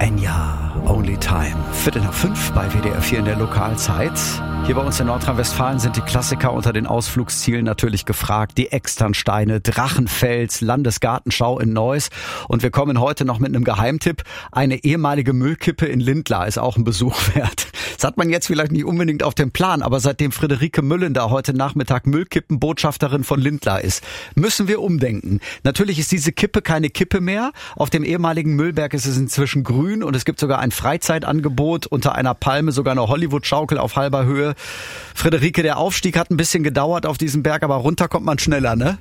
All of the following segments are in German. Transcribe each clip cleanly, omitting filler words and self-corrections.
Enya, Only Time. 4:45 bei WDR 4 in der Lokalzeit. Hier bei uns in Nordrhein-Westfalen sind die Klassiker unter den Ausflugszielen natürlich gefragt. Die Externsteine, Drachenfels, Landesgartenschau in Neuss. Und wir kommen heute noch mit einem Geheimtipp. Eine ehemalige Müllkippe in Lindlar ist auch ein Besuch wert. Das hat man jetzt vielleicht nicht unbedingt auf dem Plan, aber seitdem Friederike Müllender heute Nachmittag Müllkippenbotschafterin von Lindlar ist, müssen wir umdenken. Natürlich ist diese Kippe keine Kippe mehr. Auf dem ehemaligen Müllberg ist es inzwischen grün und es gibt sogar ein Freizeitangebot unter einer Palme, sogar eine Hollywood-Schaukel auf halber Höhe. Friederike, der Aufstieg hat ein bisschen gedauert auf diesem Berg, aber runter kommt man schneller, ne?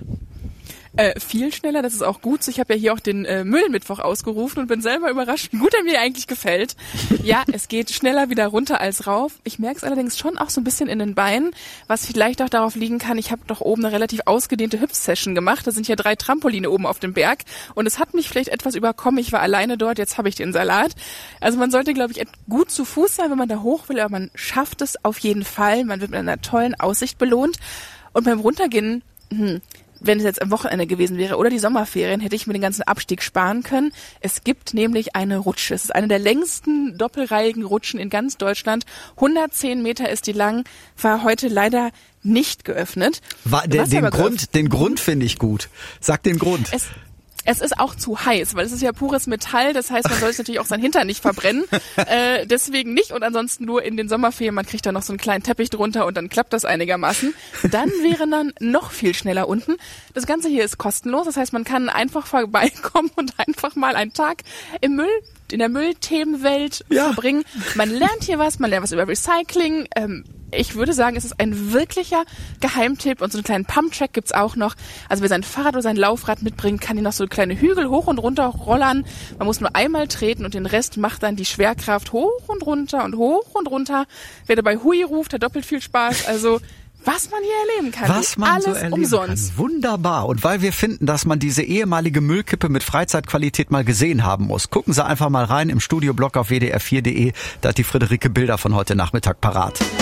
Viel schneller, das ist auch gut. Ich habe ja hier auch den Müllmittwoch ausgerufen und bin selber überrascht, wie gut er mir eigentlich gefällt. Ja, es geht schneller wieder runter als rauf. Ich merke es allerdings schon auch so ein bisschen in den Beinen, was vielleicht auch darauf liegen kann, ich habe doch oben eine relativ ausgedehnte Hüpf-Session gemacht. Da sind ja 3 Trampoline oben auf dem Berg und es hat mich vielleicht etwas überkommen. Ich war alleine dort, jetzt habe ich den Salat. Also man sollte, glaube ich, gut zu Fuß sein, wenn man da hoch will, aber man schafft es auf jeden Fall. Man wird mit einer tollen Aussicht belohnt. Und beim Runtergehen, wenn es jetzt am Wochenende gewesen wäre oder die Sommerferien, hätte ich mir den ganzen Abstieg sparen können. Es gibt nämlich eine Rutsche. Es ist eine der längsten doppelreihigen Rutschen in ganz Deutschland. 110 Meter ist die lang, war heute leider nicht geöffnet. Den Grund finde ich gut. Sag den Grund. Es ist auch zu heiß, weil es ist ja pures Metall, das heißt, man soll sich natürlich auch seinen Hintern nicht verbrennen, deswegen nicht und ansonsten nur in den Sommerferien, man kriegt da noch so einen kleinen Teppich drunter und dann klappt das einigermaßen. Dann wäre man noch viel schneller unten. Das Ganze hier ist kostenlos, das heißt, man kann einfach vorbeikommen und einfach mal einen Tag in der Müllthemenwelt verbringen. Man lernt hier was, man lernt was über Recycling. Ich würde sagen, es ist ein wirklicher Geheimtipp und so einen kleinen Pumptrack gibt's auch noch. Also wer sein Fahrrad oder sein Laufrad mitbringt, kann hier noch so kleine Hügel hoch und runter rollern. Man muss nur einmal treten und den Rest macht dann die Schwerkraft hoch und runter und hoch und runter. Wer dabei Hui ruft, hat doppelt viel Spaß. Also was man hier erleben kann. Was man alles so erleben umsonst. Kann. Wunderbar. Und weil wir finden, dass man diese ehemalige Müllkippe mit Freizeitqualität mal gesehen haben muss, gucken Sie einfach mal rein im Studioblog auf wdr4.de. Da hat die Friederike Bilder von heute Nachmittag parat.